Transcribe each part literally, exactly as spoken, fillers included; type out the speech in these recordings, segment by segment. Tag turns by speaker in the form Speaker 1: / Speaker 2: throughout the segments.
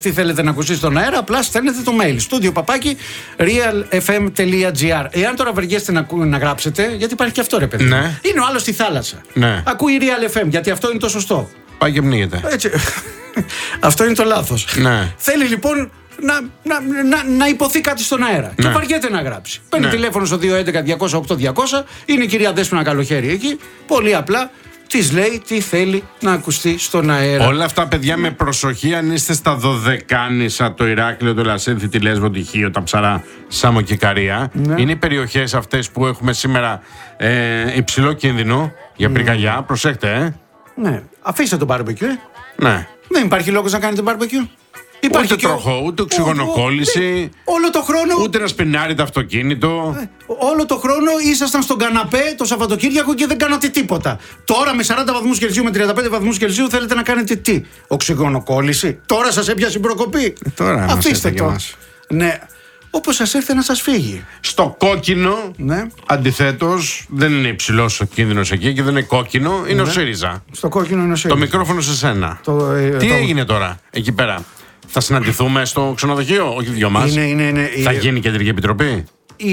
Speaker 1: Τι θέλετε να ακουστεί στον αέρα, απλά στέλνετε το mail. Στούντιο παπάκι realfm.gr. Εάν τώρα βαριέστε να, να γράψετε, γιατί υπάρχει και αυτό ρε παιδί.
Speaker 2: Ναι.
Speaker 1: Είναι ο άλλος στη θάλασσα.
Speaker 2: Ναι.
Speaker 1: Ακούει Real εφ εμ, γιατί αυτό είναι το σωστό.
Speaker 2: Πάει και πνίγεται.
Speaker 1: Έτσι. Αυτό είναι το λάθος.
Speaker 2: Ναι.
Speaker 1: Θέλει λοιπόν να, να, να, να υποθεί κάτι στον αέρα. Ναι. Και βαριέται να γράψει. Παίρνει
Speaker 2: Ναι.
Speaker 1: τηλέφωνο στο δύο έντεκα διακόσια οκτώ διακόσια. Είναι η κυρία Δέσποινα Καλοχέρη εκεί. Πολύ απλά. Της λέει τι θέλει να ακουστεί στον αέρα.
Speaker 2: Όλα αυτά, παιδιά, με προσοχή. Αν είστε στα Δωδεκάνησα, το Ηράκλειο, το Λασένθη, τη Λέσβο, τη Χίο, τα Ψαρά, Σάμο και Καρία. Ναι. Είναι οι περιοχές αυτές που έχουμε σήμερα ε, υψηλό κίνδυνο για πυρκαγιά. Mm. Προσέχτε, ε.
Speaker 1: Ναι. Αφήστε το barbecue, ε.
Speaker 2: Ναι.
Speaker 1: Δεν υπάρχει λόγος να κάνετε barbecue.
Speaker 2: Υπάρχει ούτε τροχό, ούτε οξυγονοκόλληση.
Speaker 1: Όλο το χρόνο.
Speaker 2: Ούτε να σπινάρει το αυτοκίνητο.
Speaker 1: Ε, όλο το χρόνο ήσασταν στον καναπέ το Σαββατοκύριακο και δεν κάνατε τίποτα. Τώρα με σαράντα βαθμούς Κελσίου, με τριάντα πέντε βαθμούς Κελσίου θέλετε να κάνετε τι? Οξυγονοκόλληση. Τώρα σας έπιασε η προκοπή.
Speaker 2: Ε, τώρα
Speaker 1: αφήστε το. Ναι. Όπως σας έρθε να σας φύγει.
Speaker 2: Στο κόκκινο,
Speaker 1: ναι.
Speaker 2: Αντιθέτως, δεν είναι υψηλός ο κίνδυνος εκεί και δεν είναι κόκκινο, είναι ναι. ο ΣΥΡΙΖΑ.
Speaker 1: Στο κόκκινο είναι ο ΣΥΡΙΖΑ.
Speaker 2: Το μικρόφωνο σε σένα.
Speaker 1: Το, ε,
Speaker 2: τι
Speaker 1: το...
Speaker 2: έγινε τώρα εκεί πέρα? Θα συναντηθούμε στο ξενοδοχείο, όχι δυο μας?
Speaker 1: Είναι, είναι, είναι,
Speaker 2: θα
Speaker 1: είναι...
Speaker 2: γίνει κεντρική επιτροπή.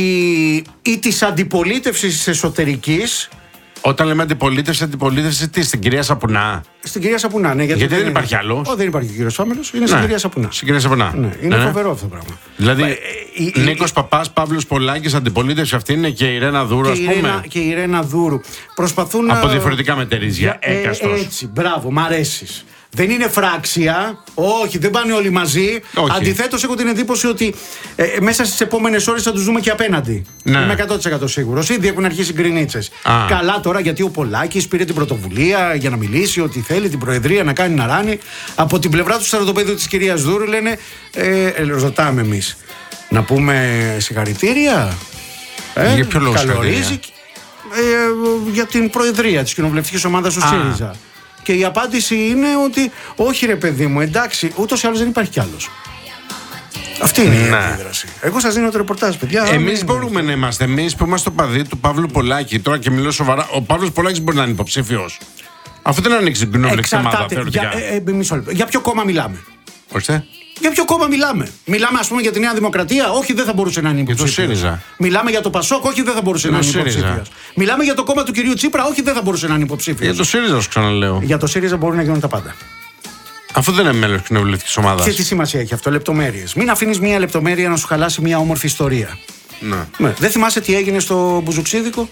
Speaker 1: Η, η της αντιπολίτευσης της εσωτερικής.
Speaker 2: Όταν λέμε αντιπολίτευση, αντιπολίτευση τι, στην κυρία Σαπουνά?
Speaker 1: Στην κυρία Σαπουνά, ναι.
Speaker 2: Γιατί, γιατί δεν
Speaker 1: είναι...
Speaker 2: υπάρχει άλλο.
Speaker 1: Oh, δεν υπάρχει ο κύριος Φάμελος, είναι ναι. στην κυρία Σαπουνά.
Speaker 2: Στην κυρία Σαπουνά.
Speaker 1: Ναι, είναι
Speaker 2: ναι.
Speaker 1: φοβερό αυτό το πράγμα.
Speaker 2: Δηλαδή, ε, Νίκος η... Παπάς, Παύλος Πολάκης, αντιπολίτευση αυτή είναι και η Ρένα Δούρου, ας πούμε.
Speaker 1: Και η Ρένα Δούρου. Προσπαθούν
Speaker 2: από
Speaker 1: να.
Speaker 2: διαφορετικά μετερίζια,
Speaker 1: ε,
Speaker 2: έκαστος.
Speaker 1: Έτσι, μπράβο, μ' αρέσεις. Δεν είναι φράξια, όχι, δεν πάνε όλοι μαζί. Αντιθέτως, έχω την εντύπωση ότι ε, μέσα στις επόμενες ώρες θα τους δούμε και απέναντι. Ναι. Είμαι εκατό τοις εκατό σίγουρος. Ήδη έχουν αρχίσει γκρινίτσες. Καλά τώρα, γιατί ο Πολάκης πήρε την πρωτοβουλία για να μιλήσει ότι θέλει την Προεδρία να κάνει να ράνει. Από την πλευρά του στρατοπέδου της κυρίας Δούρου λένε, ε, ε, ρωτάμε εμείς, να πούμε συγχαρητήρια. Ε,
Speaker 2: για ποιο λόγο
Speaker 1: καλωρίζει, ε, για την Προεδρία της κοινοβουλευτικής ομάδας του ΣΥΡΙΖΑ. Και η απάντηση είναι ότι όχι ρε παιδί μου, εντάξει, ούτως ή άλλως δεν υπάρχει κι άλλος. Αυτή είναι ναι. η αντίδραση. Εγώ σας δίνω το ρεπορτάζ, παιδιά.
Speaker 2: Εμείς μπορούμε να είμαστε, εμείς που είμαστε το παδί του Παύλου Πολάκη. Τώρα και μιλώ σοβαρά, ο Παύλος Πολάκης μπορεί να είναι υποψήφιος. Αφού δεν ανοίξει την κοινοβουλευτική ομάδα, θεωρητικά.
Speaker 1: Για, ε, ε, μισό λεπτό. Για ποιο κόμμα μιλάμε?
Speaker 2: Ορίστε.
Speaker 1: Για ποιο κόμμα μιλάμε? Μιλάμε, ας πούμε, για τη Νέα Δημοκρατία? Όχι, δεν θα μπορούσε να είναι υποψήφιος. Μιλάμε για το Πασόκ? Όχι, δεν θα μπορούσε να είναι υποψήφιος. Μιλάμε για το κόμμα του κυρίου Τσίπρα? Όχι, δεν θα μπορούσε να είναι υποψήφιος.
Speaker 2: Για το ΣΥΡΙΖΑ, σου ξαναλέω.
Speaker 1: Για το ΣΥΡΙΖΑ μπορούν να γίνουν τα πάντα.
Speaker 2: Αφού δεν είναι μέλος της κοινοβουλευτικής ομάδας.
Speaker 1: Και τι σημασία έχει αυτό? Λεπτομέρειες. Μην αφήνεις μία λεπτομέρεια να σου χαλάσει μία όμορφη ιστορία.
Speaker 2: Ναι.
Speaker 1: Ναι. Δεν θυμάσαι τι έγινε στο Μπουζουξίδικο?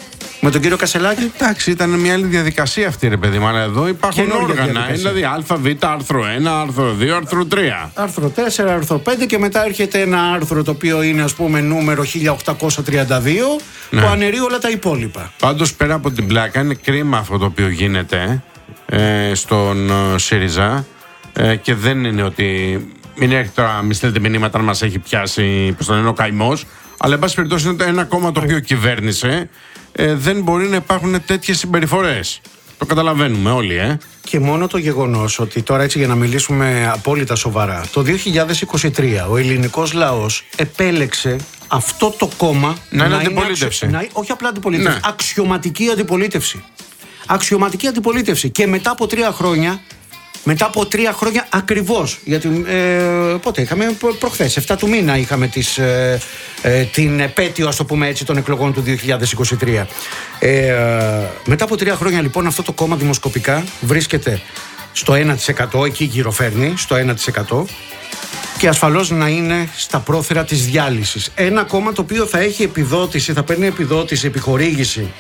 Speaker 1: Με τον κύριο Κασελάκη.
Speaker 2: Εντάξει, ήταν μια άλλη διαδικασία αυτή, ρε παιδί μου. Αλλά εδώ υπάρχουν και όργανα. Είναι δηλαδή ΑΒ, άρθρο ένα, άρθρο δύο, άρθρο τρία.
Speaker 1: Άρθρο τέσσερα, άρθρο πέντε και μετά έρχεται ένα άρθρο το οποίο είναι, ας πούμε, νούμερο χίλια οκτακόσια τριάντα δύο ναι. που αναιρεί όλα τα υπόλοιπα.
Speaker 2: Πάντως, πέρα από την πλάκα, είναι κρίμα αυτό το οποίο γίνεται ε, στον ε, ΣΥΡΙΖΑ ε, και δεν είναι ότι. Μην έρχεται τώρα, μη στέλνετε μηνύματα αν μας έχει πιάσει προς τον ενώ καημός. Αλλά, εν πάση περιπτώσει, είναι ένα κόμμα το οποίο κυβέρνησε. Ε, δεν μπορεί να υπάρχουν τέτοιες συμπεριφορές. Το καταλαβαίνουμε όλοι, ε.
Speaker 1: Και μόνο το γεγονός ότι τώρα, έτσι για να μιλήσουμε απόλυτα σοβαρά, το δύο χιλιάδες είκοσι τρία ο ελληνικός λαός επέλεξε αυτό το κόμμα
Speaker 2: να, να είναι αντιπολίτευση.
Speaker 1: Αξιο... Να... Όχι απλά αντιπολίτευση, ναι. αξιωματική αντιπολίτευση. Αξιωματική αντιπολίτευση. Και μετά από τρία χρόνια. Μετά από τρία χρόνια ακριβώς, γιατί ε, πότε είχαμε, προχθές, εφτά του μήνα είχαμε τις, ε, ε, την επέτειο, ας το πούμε έτσι, των εκλογών του δύο χιλιάδες είκοσι τρία. Ε, μετά από τρία χρόνια λοιπόν αυτό το κόμμα δημοσκοπικά βρίσκεται στο ένα τοις εκατό, εκεί γυροφέρνει, στο ένα τοις εκατό και ασφαλώς να είναι στα πρόθυρα της διάλυσης. Ένα κόμμα το οποίο θα έχει επιδότηση, θα παίρνει επιδότηση, επιχορήγηση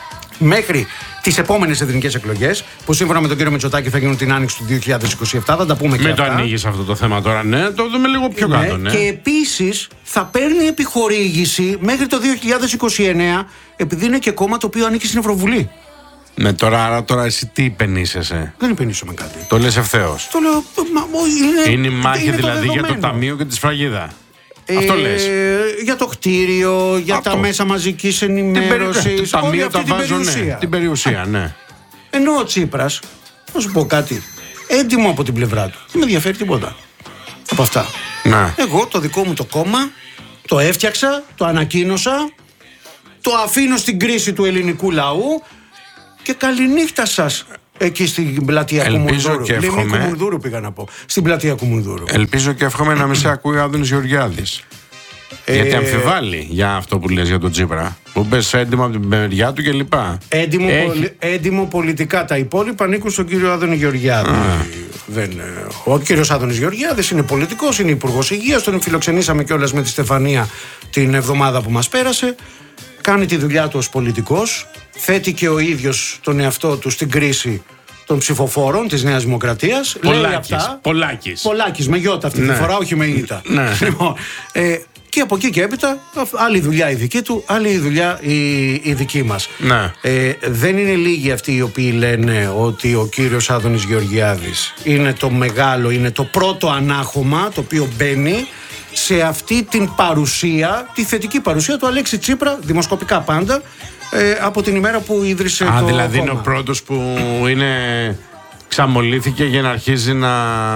Speaker 1: μέχρι τις επόμενες εθνικές εκλογές, που σύμφωνα με τον κύριο Μητσοτάκη θα γίνουν την άνοιξη του δύο χιλιάδες είκοσι επτά. Θα τα πούμε και
Speaker 2: Μην
Speaker 1: αυτά.
Speaker 2: το ανοίγεις αυτό το θέμα τώρα, ναι. Το δούμε λίγο πιο κάτω, ναι.
Speaker 1: Και επίσης θα παίρνει επιχορήγηση μέχρι το δύο χιλιάδες είκοσι εννέα, επειδή είναι και κόμμα το οποίο ανήκει στην Ευρωβουλή.
Speaker 2: Ναι, τώρα, άρα τώρα εσύ τι υπενήσεσαι?
Speaker 1: Δεν υπενήσωμαι κάτι.
Speaker 2: Το λες ευθέως?
Speaker 1: Το λέω. Μα, είναι,
Speaker 2: είναι η μάχη
Speaker 1: είναι
Speaker 2: δηλαδή
Speaker 1: το
Speaker 2: για το ταμείο και τη σφραγίδα. Ε, Αυτό λες.
Speaker 1: Για το κτίριο, για αυτό. Τα μέσα μαζικής ενημέρωσης.
Speaker 2: Το ταμείο τα βάζω, ναι. Την περιουσία, ναι.
Speaker 1: Ενώ ο Τσίπρας, να σου πω κάτι, έντιμο από την πλευρά του. Δεν με ενδιαφέρει τίποτα από αυτά.
Speaker 2: Να.
Speaker 1: Εγώ το δικό μου το κόμμα το έφτιαξα, το ανακοίνωσα, το αφήνω στην κρίση του ελληνικού λαού και καληνύχτα σας. Εκεί στην πλατεία Κουμουνδούρου. Λίμνη Κουμουνδούρου πήγα να πω. Στην πλατεία Κουμουνδούρου.
Speaker 2: Ελπίζω και εύχομαι να μην σε ακούει ο Άδωνης Γεωργιάδης. Ε... Γιατί αμφιβάλλει για αυτό που λες για τον Τσίπρα. Που μπες έντιμο από την μεριά του κλπ.
Speaker 1: Έντιμο, Έχει... πολι... έντιμο πολιτικά. Τα υπόλοιπα ανήκουν στον κύριο Άδωνη Γεωργιάδη. Δεν... Ο κύριος Άδωνης Γεωργιάδης είναι πολιτικός, είναι υπουργός υγείας. Τον φιλοξενήσαμε κιόλας με τη Στεφανία την εβδομάδα που μας πέρασε. Κάνει τη δουλειά του ως πολιτικός. Θέτει και ο ίδιος τον εαυτό του στην κρίση των ψηφοφόρων της Νέας Δημοκρατίας.
Speaker 2: Πολάκης. Πολάκης.
Speaker 1: Πολάκης με γιώτα αυτή
Speaker 2: ναι.
Speaker 1: τη φορά, όχι με ήττα.
Speaker 2: Ναι.
Speaker 1: Λοιπόν, ε, και από εκεί και έπειτα, άλλη δουλειά η δική του, άλλη δουλειά η, η δική μας.
Speaker 2: Ναι.
Speaker 1: Ε, δεν είναι λίγοι αυτοί οι οποίοι λένε ότι ο κύριος Άδωνης Γεωργιάδης είναι το μεγάλο, είναι το πρώτο ανάχωμα το οποίο μπαίνει σε αυτή την παρουσία, τη θετική παρουσία του Αλέξη Τσίπρα, δημοσκοπικά πάντα, ε, από την ημέρα που ίδρυσε
Speaker 2: Α,
Speaker 1: το
Speaker 2: δηλαδή
Speaker 1: κόμμα.
Speaker 2: Είναι ο πρώτος που είναι ξαμολύθηκε για να αρχίζει να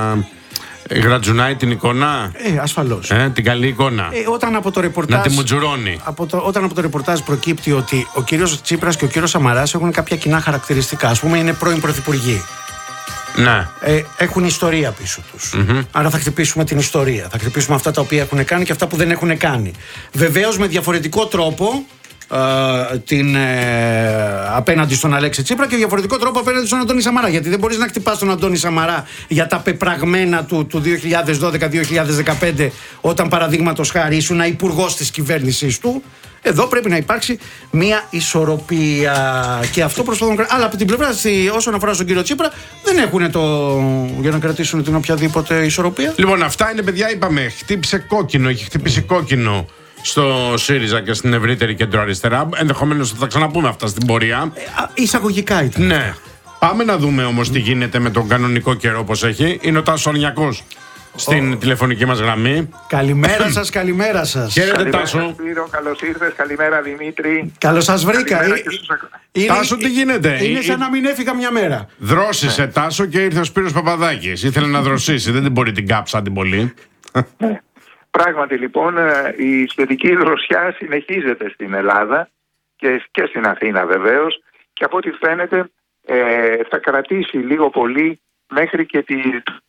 Speaker 2: γρατζουνάει την εικόνα.
Speaker 1: Ε, ασφαλώς.
Speaker 2: Ε, την καλή εικόνα.
Speaker 1: Ε, όταν από το ρεπορτάζ,
Speaker 2: να τη μουτζουρώνει.
Speaker 1: Από το, όταν από το ρεπορτάζ προκύπτει ότι ο κύριος Τσίπρας και ο κύριος Σαμαράς έχουν κάποια κοινά χαρακτηριστικά. Ας πούμε, είναι πρώην πρωθυπουργοί.
Speaker 2: Ναι.
Speaker 1: Ε, έχουν ιστορία πίσω τους. Mm-hmm. Άρα θα χτυπήσουμε την ιστορία. Θα χτυπήσουμε αυτά τα οποία έχουν κάνει και αυτά που δεν έχουν κάνει. Βεβαίως με διαφορετικό τρόπο ε, την, ε, απέναντι στον Αλέξη Τσίπρα και διαφορετικό τρόπο απέναντι στον Αντώνη Σαμαρά. Γιατί δεν μπορείς να χτυπάς τον Αντώνη Σαμαρά για τα πεπραγμένα του, του δύο χιλιάδες δώδεκα δύο χιλιάδες δεκαπέντε, όταν παραδείγματος χάρη ήσουν υπουργός της κυβέρνησής του. Εδώ πρέπει να υπάρξει μια ισορροπία και αυτό προσπαθούν να κρατήσουν. Αλλά από την πλευρά, όσον αφορά στον κύριο Τσίπρα, δεν έχουν το. Για να κρατήσουν την οποιαδήποτε ισορροπία.
Speaker 2: Λοιπόν, αυτά είναι, παιδιά, είπαμε. Χτύπησε κόκκινο, έχει χτυπήσει κόκκινο στο ΣΥΡΙΖΑ και στην ευρύτερη κεντροαριστερά. Ενδεχομένως θα τα ξαναπούμε αυτά στην πορεία.
Speaker 1: Ε, εισαγωγικά ήταν.
Speaker 2: Ναι. Πάμε να δούμε όμως τι γίνεται με τον κανονικό καιρό όπως έχει. Είναι ο Τάσος Αρνιακός στην oh. τηλεφωνική μας γραμμή.
Speaker 1: Καλημέρα σας, καλημέρα σας.
Speaker 2: Χαίρετε, Τάσο.
Speaker 3: Σπύρο, καλώς ήρθες. Καλημέρα, Δημήτρη.
Speaker 1: Καλώς σας βρήκα.
Speaker 2: Είναι, Τάσο, τι γίνεται?
Speaker 1: Είναι σαν να μην έφυγα μια μέρα.
Speaker 2: Δρόσησε, ναι. Τάσο, και ήρθε ο Σπύρος Παπαδάκης. Ήθελε να δροσίσει, δεν την μπορεί την κάψα την πολύ.
Speaker 3: Ναι. Πράγματι, λοιπόν, η σχετική δροσιά συνεχίζεται στην Ελλάδα και, και στην Αθήνα βεβαίως, και από ό,τι φαίνεται ε, θα κρατήσει λίγο πολύ μέχρι και τη...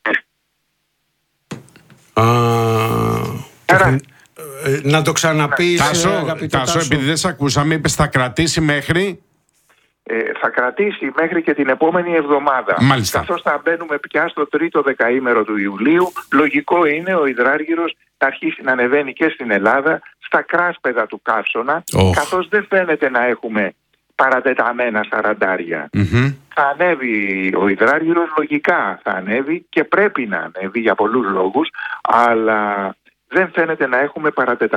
Speaker 1: Uh, Άρα, ε, να το ξαναπείς,
Speaker 2: Τάσο,
Speaker 1: αγαπητέ
Speaker 2: Τάσο,
Speaker 1: Τάσο.
Speaker 2: επειδή δεν σε ακούσαμε, είπες θα κρατήσει μέχρι...
Speaker 3: Ε, θα κρατήσει μέχρι και την επόμενη εβδομάδα.
Speaker 2: Μάλιστα.
Speaker 3: Καθώς θα μπαίνουμε πια στο τρίτο δεκαήμερο του Ιουλίου, λογικό είναι ο υδράργυρος να αρχίσει να ανεβαίνει και στην Ελλάδα, στα κράσπεδα του Καύσωνα, oh. καθώς δεν φαίνεται να έχουμε παρατεταμένα σαραντάρια. Mm-hmm. Θα ανέβει ο υδράργυρος, λογικά θα ανέβει και πρέπει να ανέβει για πολλούς λόγους, αλλά δεν φαίνεται να έχουμε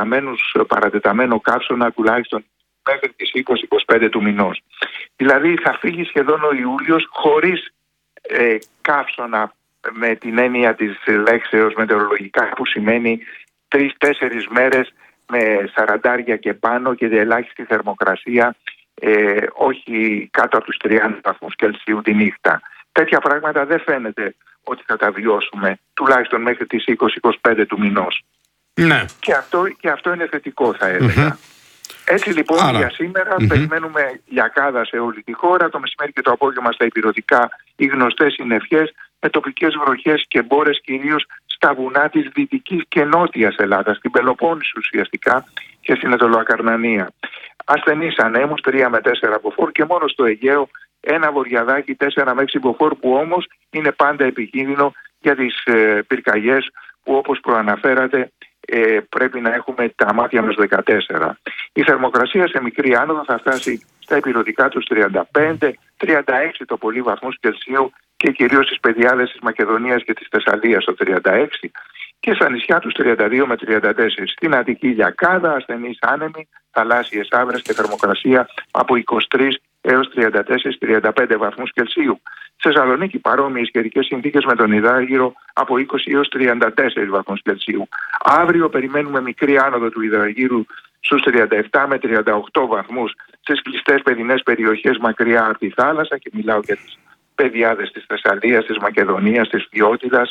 Speaker 3: παρατεταμένο Καύσωνα τουλάχιστον μέχρι τις είκοσι με είκοσι πέντε του μηνός. Δηλαδή θα φύγει σχεδόν ο Ιούλιος χωρίς ε, καύσωνα, με την έννοια της λέξεως μετεωρολογικά, που σημαίνει τρεις-τέσσερις μέρες με σαραντάρια και πάνω και ελάχιστη θερμοκρασία, ε, όχι κάτω από τους τριάντα βαθμούς Κελσίου τη νύχτα. Τέτοια πράγματα δεν φαίνεται ότι θα τα βιώσουμε τουλάχιστον μέχρι τις είκοσι με είκοσι πέντε του μηνός.
Speaker 2: Ναι.
Speaker 3: Και αυτό, και αυτό είναι θετικό, θα έλεγα. Mm-hmm. Έτσι λοιπόν, άρα, για σήμερα mm-hmm. περιμένουμε λιακάδα σε όλη τη χώρα. Το μεσημέρι και το απόγευμα στα ηπειρωτικά οι γνωστές συννεφιές, με τοπικές βροχές και μπόρες κυρίως στα βουνά της δυτικής και νότιας Ελλάδας, στην Πελοπόννησο ουσιαστικά και στην Αιτωλοακαρνανία. Ασθενείς ανέμους τρία με τέσσερα μποφόρ και μόνο στο Αιγαίο ένα βορειαδάκι τέσσερα με έξι μποφόρ, που όμως είναι πάντα επικίνδυνο για τις ε, πυρκαγιές, που όπως προαναφέρατε ε, πρέπει να έχουμε τα μάτια μας δεκατέσσερα. Η θερμοκρασία σε μικρή άνοδο θα φτάσει στα ηπειρωτικά τους τριάντα πέντε με τριάντα έξι το πολύ βαθμούς Κελσίου και κυρίως στις πεδιάδες της Μακεδονίας και της Θεσσαλίας στο τριάντα έξι και στα νησιά τους τριάντα δύο με τριάντα τέσσερα. Στην Αττική λιακάδα, ασθενείς άνεμοι, θαλάσσιες άβρες και θερμοκρασία από είκοσι τρεις έως τριάντα τέσσερα με τριάντα πέντε βαθμούς Κελσίου. Σε Θεσσαλονίκη παρόμοιες καιρικές συνθήκες με τον υδράργυρο από είκοσι έως τριάντα τέσσερα βαθμούς Κελσίου. Αύριο περιμένουμε μικρή άνοδο του υδραργύρου στους τριάντα επτά με τριάντα οκτώ βαθμούς στις κλειστές παιδινές περιοχές μακριά από τη θάλασσα, και μιλάω για τις πεδιάδες της Θεσσαλίας, της Μακεδονίας, της Φιώτιδας,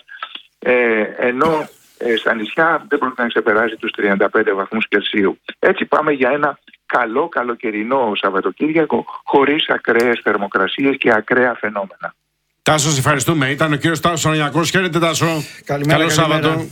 Speaker 3: ε, ενώ ε, στα νησιά δεν πρόκειται να ξεπεράσει τους τριάντα πέντε βαθμούς Κελσίου. Έτσι πάμε για ένα καλό καλοκαιρινό Σαββατοκύριακο χωρίς ακραίες θερμοκρασίες και ακραία φαινόμενα.
Speaker 2: Τάσο, ευχαριστούμε. Ήταν ο κύριος Τάσος Ορανιακός. Χαίρετε, Τάσο.
Speaker 1: Καλημέρα,
Speaker 2: Καλό
Speaker 1: καλημέρα.
Speaker 2: Σάββατο.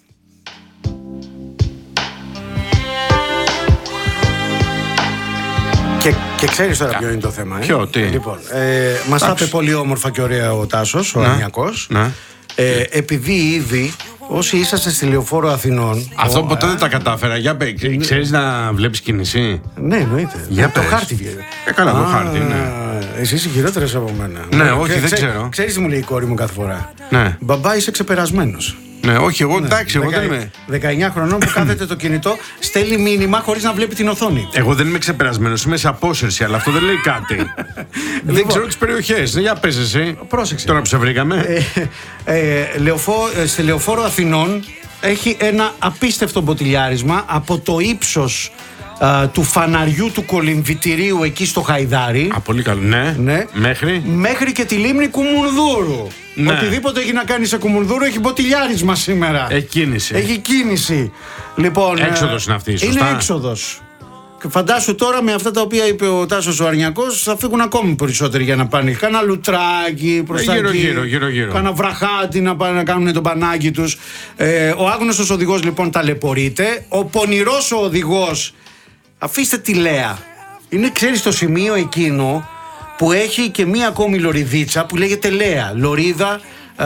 Speaker 1: Και, και ξέρεις τώρα ποιο είναι το θέμα. Ε?
Speaker 2: Ποιο, τι.
Speaker 1: Λοιπόν, ε, μας τα είπε πολύ όμορφα και ωραία ο Τάσος, ο Ορανιακός.
Speaker 2: Ναι.
Speaker 1: Ε, επειδή ήδη όσοι είσαστε στη Λεωφόρο Αθηνών.
Speaker 2: Αυτό
Speaker 1: ο,
Speaker 2: ποτέ
Speaker 1: α,
Speaker 2: δεν τα κατάφερα. Για πέ, ξέρεις να βλέπεις κίνηση?
Speaker 1: Ναι, εννοείται.
Speaker 2: Για
Speaker 1: το
Speaker 2: πες.
Speaker 1: χάρτη βγαίνει.
Speaker 2: Ε, καλά, το χάρτη, ναι.
Speaker 1: Εσύ είσαι χειρότερος από μένα.
Speaker 2: Ναι, όχι, δεν ξέρω.
Speaker 1: Ξέρεις τι μου λέει η κόρη μου κάθε φορά?
Speaker 2: Ναι.
Speaker 1: Μπαμπά, είσαι ξεπερασμένος.
Speaker 2: Ναι, όχι, εγώ εντάξει, εγώ δεν
Speaker 1: Δεκα-
Speaker 2: είμαι.
Speaker 1: δεκαεννιά χρονών που κάθεται το κινητό, στέλνει μήνυμα χωρίς να βλέπει την οθόνη.
Speaker 2: Εγώ δεν είμαι ξεπερασμένος, είμαι σε απόσυρση, αλλά αυτό δεν λέει κάτι. Δεν
Speaker 1: Λοιπόν.
Speaker 2: ξέρω τις περιοχές. Για πες εσύ.
Speaker 1: Πρόσεξε.
Speaker 2: Τώρα που σε βρήκαμε.
Speaker 1: Ε, ε, Λεωφό- ε, στη Λεωφόρο Αθηνών έχει ένα απίστευτο μποτιλιάρισμα από το ύψος α, του φαναριού του κολυμβητηρίου εκεί στο Χαϊδάρι.
Speaker 2: Α, πολύ καλό. Ναι.
Speaker 1: Ναι.
Speaker 2: Μέχρι.
Speaker 1: Μέχρι και τη λίμνη Κουμουνδούρου.
Speaker 2: Ναι.
Speaker 1: Οτιδήποτε έχει να κάνει σε Κουμουνδούρου έχει μποτιλιάρισμα σήμερα.
Speaker 2: Έχει κίνηση.
Speaker 1: Έχει κίνηση. Λοιπόν,
Speaker 2: Έξοδος
Speaker 1: ε,
Speaker 2: είναι αυτή, σωστά.
Speaker 1: Είναι έξοδος. Και φαντάσου τώρα με αυτά τα οποία είπε ο Τάσος ο Ορανιακός θα φύγουν ακόμη περισσότεροι για να πάνε. Κάνα λουτράκι προς τα
Speaker 2: γύρω,
Speaker 1: εκεί.
Speaker 2: γύρω, γύρω, γύρω.
Speaker 1: Κάνα βραχάτι να πάνε να κάνουν τον πανάκι τους. Ε, ο άγνωστος οδηγός λοιπόν ταλαιπωρείται. Ο πονηρός ο οδηγός, αφήστε τη Λέα. Είναι, ξέρεις, το σημείο εκείνο που έχει και μία ακόμη λωριδίτσα που λέγεται Λέα. Λωρίδα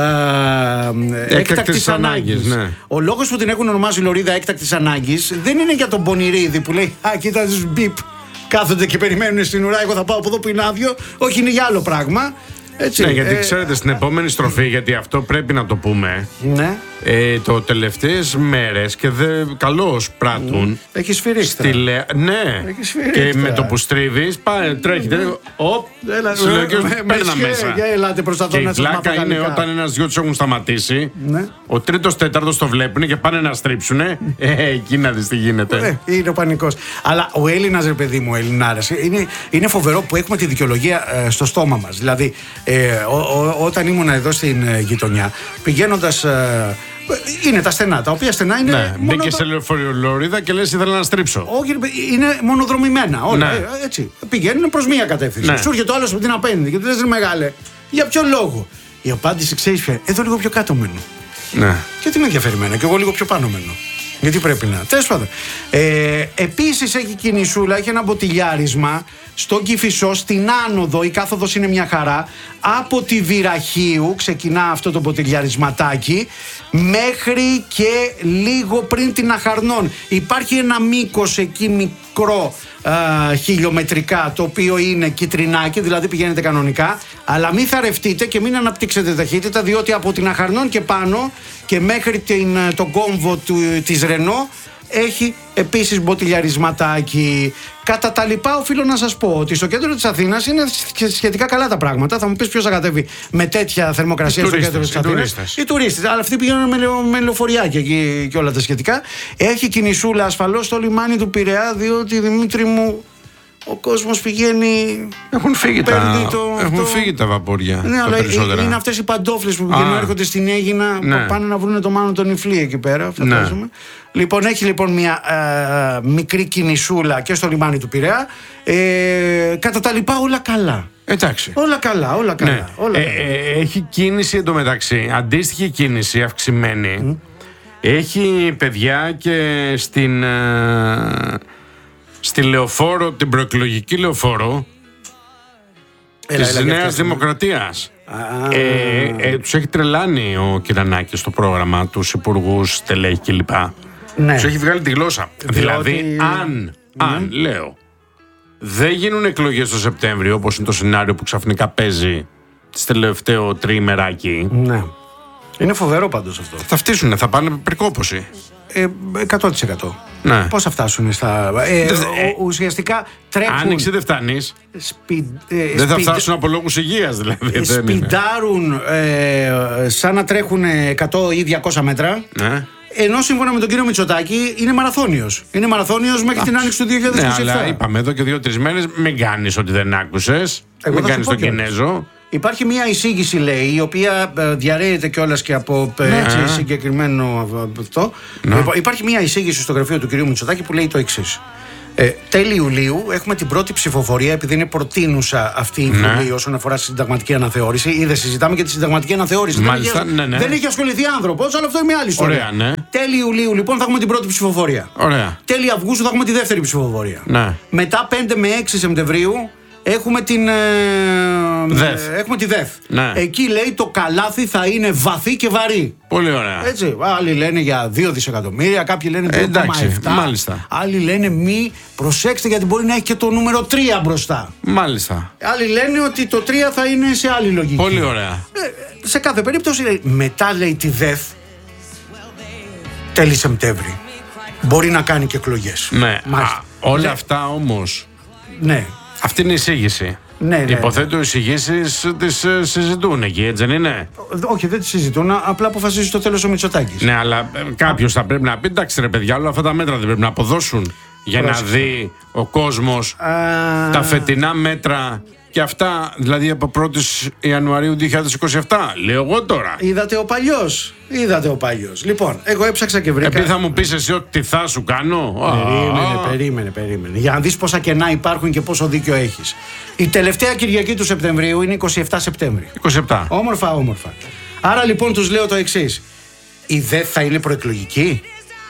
Speaker 1: ε, έκτακτης ανάγκης.
Speaker 2: ναι.
Speaker 1: Ο λόγος που την έχουν ονομάσει λωρίδα έκτακτης ανάγκης δεν είναι για τον πονηρίδη που λέει «Α, κοίτα τους μπιπ, κάθονται και περιμένουν στην ουρά, εγώ θα πάω από εδώ που είναι άδειο». Όχι, είναι για άλλο πράγμα. Έτσι,
Speaker 2: Ναι, γιατί
Speaker 1: ε,
Speaker 2: ξέρετε, στην επόμενη στροφή, γιατί αυτό πρέπει να το πούμε.
Speaker 1: Ναι,
Speaker 2: Ε, το τελευταίες μέρες και δε, καλώς πράττουν.
Speaker 1: έχει σφυρίξει.
Speaker 2: Στη Λε... Ναι,
Speaker 1: Έχει σφυρίξει
Speaker 2: και με
Speaker 1: τώρα.
Speaker 2: το που στρίβεις, πάει, τρέχει. τρέχει, Οπ,
Speaker 1: Έλα,
Speaker 2: σου λέω και
Speaker 1: με- με
Speaker 2: παίρνα
Speaker 1: σχέ,
Speaker 2: μέσα.
Speaker 1: για ελάτε προς τα
Speaker 2: Και
Speaker 1: δω
Speaker 2: η
Speaker 1: να σας μάθω
Speaker 2: πλάκα είναι
Speaker 1: γαλλικά.
Speaker 2: όταν ένας δυο τους έχουν σταματήσει,
Speaker 1: Ναι.
Speaker 2: ο τρίτος τέταρτος το βλέπουν και πάνε να στρίψουνε. Ε, εκεί να δεις τι γίνεται.
Speaker 1: Ε, είναι ο πανικός. Αλλά ο Έλληνας, ρε παιδί μου, ο Ελληνάρας, είναι, είναι φοβερό που έχουμε τη δικαιολογία ε, στο στόμα μας. Δηλαδή, ε, ο, ο, όταν ήμουν εδώ στην ε, γειτονιά, πηγαίνοντας. Ε, είναι τα στενά, τα οποία στενά είναι.
Speaker 2: Ναι,
Speaker 1: μόνο
Speaker 2: μπήκε
Speaker 1: το-
Speaker 2: σε λεωφορειολόριδα και λες ήθελα να στρίψω.
Speaker 1: Όχι, ρε παιδί, είναι μονοδρομημένα όλα.
Speaker 2: Ναι.
Speaker 1: Ε, έτσι. Πηγαίνουν προς μία κατεύθυνση.
Speaker 2: Ναι.
Speaker 1: Σου έρχεται ο άλλος από την απέναντι και του λες, ρε μεγάλε, για ποιο λόγο? Η απάντηση, ξέρεις ποια είναι? Εδώ λίγο πιο κάτω μένω.
Speaker 2: Ναι.
Speaker 1: Και τι με ενδιαφέρει εμένα, και εγώ λίγο πιο πάνω μένω. Γιατί πρέπει να. Τέλος πάντων. Ε, επίσης έχει κινησούλα, έχει ένα μποτιλιάρισμα στον Κηφισό, στην άνοδο. Η κάθοδος είναι μια χαρά. Από τη Βυραχίου ξεκινά αυτό το μποτιλιαρισματάκι μέχρι και λίγο πριν την Αχαρνών. Υπάρχει ένα μήκος εκεί μικρό α, χιλιομετρικά, το οποίο είναι κιτρινάκι, δηλαδή πηγαίνετε κανονικά, αλλά μην θαρευτείτε και μην αναπτύξετε ταχύτητα, διότι από την Αχαρνών και πάνω και μέχρι την, τον κόμβο του, της Ρενό έχει επίσης μποτιλιαρισματάκι. Κατά τα λοιπά, οφείλω να σας πω ότι στο κέντρο της Αθήνας είναι σχετικά καλά τα πράγματα. Θα μου πεις ποιος θα κατέβει με τέτοια θερμοκρασία
Speaker 2: Οι
Speaker 1: στο κέντρο
Speaker 2: τουρίστες,
Speaker 1: της
Speaker 2: οι
Speaker 1: Αθήνας.
Speaker 2: τουρίστες.
Speaker 1: Οι τουρίστες. Αλλά αυτοί πηγαίνουν με, λεω, με λεωφοριάκια και, και όλα τα σχετικά. Έχει κινησούλα ασφαλώς στο λιμάνι του Πειραιά, διότι Δημήτρη μου, ο κόσμος πηγαίνει.
Speaker 2: Έχουν φύγει τα,
Speaker 1: παίρνει το-
Speaker 2: έχουν
Speaker 1: αυτό.
Speaker 2: φύγει τα βαπόρια.
Speaker 1: Ναι,
Speaker 2: τα
Speaker 1: αλλά
Speaker 2: περισσότερα.
Speaker 1: είναι αυτές οι παντόφλες που πηγαίνουν,
Speaker 2: Α.
Speaker 1: έρχονται στην Αίγινα,
Speaker 2: Ναι.
Speaker 1: πάνε να βρουν το Μάνο τον Ιφλή εκεί πέρα. Φαντάζομαι.
Speaker 2: Ναι.
Speaker 1: Λοιπόν, έχει λοιπόν μια ε, μικρή κινησούλα και στο λιμάνι του Πειραιά. Ε, κατά τα λοιπά, όλα καλά.
Speaker 2: Εντάξει.
Speaker 1: Όλα καλά, όλα καλά.
Speaker 2: Ναι.
Speaker 1: Όλα
Speaker 2: Ε,
Speaker 1: καλά.
Speaker 2: ε, έχει κίνηση εντωμεταξύ, αντίστοιχη κίνηση αυξημένη. Έχει παιδιά και στην, ε, στη λεωφόρο, την προεκλογική λεωφόρο
Speaker 1: Έλα,
Speaker 2: της
Speaker 1: έλα, για
Speaker 2: Νέας
Speaker 1: αυτό.
Speaker 2: Δημοκρατίας.
Speaker 1: Α,
Speaker 2: Ε, ε, τους έχει τρελάνει ο Κυρανάκης στο πρόγραμμα, τους υπουργούς, στελέχη κλπ.
Speaker 1: Ναι.
Speaker 2: Τους έχει βγάλει τη γλώσσα.
Speaker 1: Διότι-
Speaker 2: Δηλαδή, αν, αν λέω, δεν γίνουν εκλογές το Σεπτέμβριο, όπως είναι το σενάριο που ξαφνικά παίζει στο τελευταίο τριημεράκι,
Speaker 1: Ναι. Είναι φοβερό πάντως αυτό.
Speaker 2: θα φτύσουνε, θα πάνε πρικόπωση.
Speaker 1: Ε, εκατό τοις εκατό.
Speaker 2: Ναι.
Speaker 1: Πώς θα φτάσουν στα. Ε,
Speaker 2: Δεν-
Speaker 1: ο- ο- ουσιαστικά τρέχουν.
Speaker 2: Άνοιξη δεν φτάνεις,
Speaker 1: σπι- ε,
Speaker 2: δεν θα
Speaker 1: σπι-
Speaker 2: φτάσουν από λόγους υγείας δηλαδή. δεν είναι.
Speaker 1: σπιντάρουν ε, σαν να τρέχουν εκατό ή διακόσια μέτρα.
Speaker 2: Ναι.
Speaker 1: Ενώ σύμφωνα με τον κύριο Μητσοτάκη είναι μαραθώνιος. Είναι μαραθώνιος μέχρι την άνοιξη του δύο χιλιάδες
Speaker 2: Ναι,
Speaker 1: είκοσι επτά.
Speaker 2: αλλά είπαμε εδώ και δύο-τρεις μέρες, μην κάνεις ότι δεν άκουσες.
Speaker 1: Εγώ
Speaker 2: Μην
Speaker 1: θα σου
Speaker 2: κάνεις
Speaker 1: πω
Speaker 2: τον
Speaker 1: κιόλας.
Speaker 2: Κινέζο.
Speaker 1: Υπάρχει μια εισήγηση, λέει, η οποία ε, διαρρέεται κιόλας και από ε,
Speaker 2: Ναι.
Speaker 1: έτσι, συγκεκριμένο ε, αυτό.
Speaker 2: Ναι.
Speaker 1: Λοιπόν, υπάρχει μια εισήγηση στο γραφείο του κυρίου Μητσοτάκη που λέει το εξής. Ε, τέλη Ιουλίου έχουμε την πρώτη ψηφοφορία, επειδή είναι προτείνουσα αυτή η Βουλή ναι. όσον αφορά στη συνταγματική αναθεώρηση. Είδε, συζητάμε και τη συνταγματική αναθεώρηση.
Speaker 2: Μάλιστα,
Speaker 1: δεν, έχει,
Speaker 2: ναι, ναι.
Speaker 1: δεν έχει ασχοληθεί άνθρωπο, αλλά αυτό είναι μια άλλη ιστορία.
Speaker 2: Ωραία, ναι.
Speaker 1: Τέλη Ιουλίου λοιπόν θα έχουμε την πρώτη ψηφοφορία.
Speaker 2: Ωραία.
Speaker 1: Τέλη Αυγούστου θα έχουμε τη δεύτερη ψηφοφορία.
Speaker 2: Ναι.
Speaker 1: Μετά πέντε με έξι Σεπτεμβρίου έχουμε την. Ε,
Speaker 2: ΔΕΘ.
Speaker 1: Ε, έχουμε τη ΔΕΘ.
Speaker 2: Ναι.
Speaker 1: Εκεί λέει το καλάθι θα είναι βαθύ και βαρύ.
Speaker 2: Πολύ ωραία.
Speaker 1: Έτσι. Άλλοι λένε για δύο δισεκατομμύρια, κάποιοι λένε δύο κόμμα επτά.
Speaker 2: Μάλιστα.
Speaker 1: Άλλοι λένε μη, προσέξτε γιατί μπορεί να έχει και το νούμερο τρία μπροστά.
Speaker 2: Μάλιστα.
Speaker 1: Άλλοι λένε ότι το τρία θα είναι σε άλλη λογική.
Speaker 2: Πολύ ωραία.
Speaker 1: Ε, σε κάθε περίπτωση λέει, μετά λέει τη ΔΕΘ τέλη Σεπτέμβρη. Μπορεί να κάνει και εκλογές.
Speaker 2: Ναι. Α, όλα
Speaker 1: ναι.
Speaker 2: αυτά όμως.
Speaker 1: Ναι.
Speaker 2: Αυτή είναι η εισήγηση.
Speaker 1: Ναι, ναι.
Speaker 2: Υποθέτω οι εισηγήσεις τις ε, συζητούν εκεί, έτσι δεν είναι?
Speaker 1: Όχι, δεν τις συζητούν, απλά αποφασίζει στο τέλος ο Μητσοτάκης.
Speaker 2: Ναι, αλλά ε, κάποιος θα πρέπει να πει, εντάξει ρε παιδιά, όλα αυτά τα μέτρα δεν πρέπει να αποδώσουν για Πρόσεχε. να δει ο κόσμος Α... τα φετινά μέτρα και αυτά, δηλαδή από πρώτη Ιανουαρίου δύο χιλιάδες είκοσι επτά. Λέω εγώ τώρα.
Speaker 1: Είδατε ο παλιός. Είδατε ο παλιός. Λοιπόν, εγώ έψαξα και βρήκα.
Speaker 2: Επειδή θα μου πεις εσύ ότι θα σου κάνω.
Speaker 1: Περίμενε, Α. περίμενε, περίμενε. Για να δεις πόσα κενά υπάρχουν και πόσο δίκιο έχεις. Η τελευταία Κυριακή του Σεπτεμβρίου είναι είκοσι επτά Σεπτέμβρη.
Speaker 2: είκοσι επτά.
Speaker 1: Όμορφα, όμορφα. Άρα λοιπόν τους λέω το εξής. Η ΔΕΘ θα είναι προεκλογική.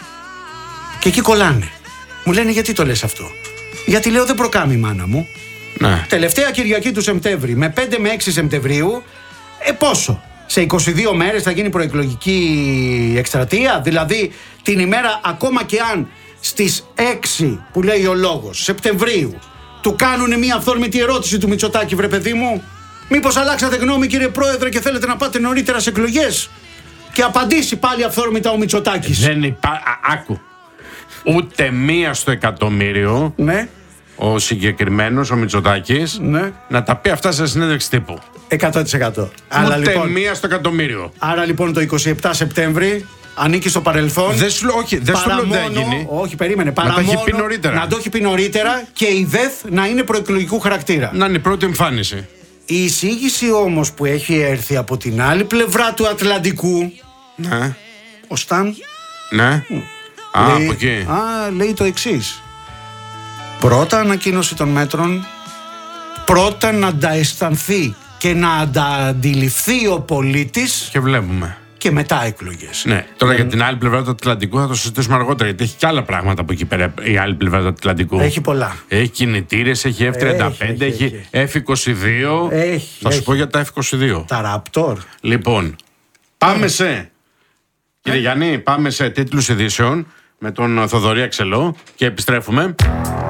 Speaker 1: Και εκεί κολλάνε. Μου λένε γιατί το λες αυτό. Γιατί λέω δεν προκάμει η μάνα μου.
Speaker 2: Ναι.
Speaker 1: Τελευταία Κυριακή του Σεπτέμβρη με πέντε με έξι Σεπτεμβρίου, ε πόσο? Σε είκοσι δύο μέρες θα γίνει προεκλογική εκστρατεία, δηλαδή την ημέρα ακόμα και αν στις έξι που λέει ο λόγος Σεπτεμβρίου του κάνουν μια αυθόρμητη ερώτηση του Μητσοτάκη, βρε παιδί μου, μήπως αλλάξατε γνώμη κύριε Πρόεδρε και θέλετε να πάτε νωρίτερα σε εκλογές? Και απαντήσει πάλι αυθόρμητα ο Μητσοτάκης.
Speaker 2: Δεν υπάρχει, άκου, ούτε μία στο εκατομμύριο.
Speaker 1: Ναι.
Speaker 2: Ο συγκεκριμένος, ο Μητσοτάκης, ναι. να τα πει αυτά σε συνέντευξη τύπου.
Speaker 1: εκατό τοις εκατό.
Speaker 2: Ούτε
Speaker 1: Άρα, λοιπόν,
Speaker 2: μία στο εκατομμύριο.
Speaker 1: Άρα λοιπόν το είκοσι επτά Σεπτέμβρη ανήκει στο παρελθόν.
Speaker 2: Δεν σου, όχι, δεν σου λέω δεν γίνει.
Speaker 1: Όχι, περίμενε. Παρά
Speaker 2: να το
Speaker 1: μόνο,
Speaker 2: έχει πει νωρίτερα.
Speaker 1: Να το έχει πει νωρίτερα και η ΔΕΘ να είναι προεκλογικού χαρακτήρα.
Speaker 2: Να είναι η πρώτη εμφάνιση.
Speaker 1: Η εισήγηση όμως που έχει έρθει από την άλλη πλευρά του Ατλαντικού.
Speaker 2: Ναι.
Speaker 1: Ο Σταν.
Speaker 2: Ναι.
Speaker 1: Mm.
Speaker 2: Α,
Speaker 1: λέει,
Speaker 2: από εκεί.
Speaker 1: Α, λέει το εξής. Πρώτα ανακοίνωση των μέτρων, πρώτα να τα αισθανθεί και να τα αντιληφθεί ο πολίτης.
Speaker 2: Και βλέπουμε.
Speaker 1: Και μετά εκλογές.
Speaker 2: Ναι, τώρα ε... για την άλλη πλευρά του Ατλαντικού θα το συζητήσουμε αργότερα, γιατί έχει και άλλα πράγματα από εκεί πέρα. Η άλλη πλευρά του Ατλαντικού.
Speaker 1: Έχει πολλά.
Speaker 2: Έχει κινητήρες, έχει εφ τριάντα πέντε, έχει, έχει, έχει εφ είκοσι δύο.
Speaker 1: Έχει,
Speaker 2: θα σου
Speaker 1: έχει.
Speaker 2: πω για τα εφ είκοσι δύο.
Speaker 1: Τα Raptor.
Speaker 2: Λοιπόν, πάμε σε. Ε. Κύριε Γιάννη, πάμε σε τίτλους ειδήσεων με τον Θοδωρή Αξελό και επιστρέφουμε.